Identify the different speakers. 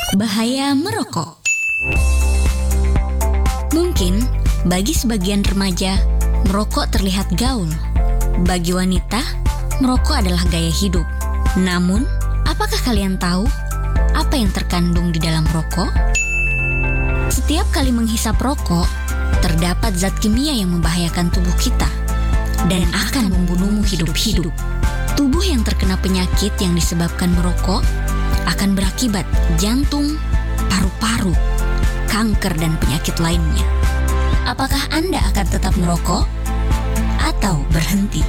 Speaker 1: Bahaya merokok. Mungkin bagi sebagian remaja, merokok terlihat gaul. Bagi wanita, merokok adalah gaya hidup. Namun, apakah kalian tahu apa yang terkandung di dalam rokok? Setiap kali menghisap rokok, terdapat zat kimia yang membahayakan tubuh kita dan akan membunuhmu hidup-hidup. Tubuh yang terkena penyakit yang disebabkan merokok akan berakibat jantung, paru-paru, kanker, dan penyakit lainnya. Apakah Anda akan tetap merokok atau berhenti?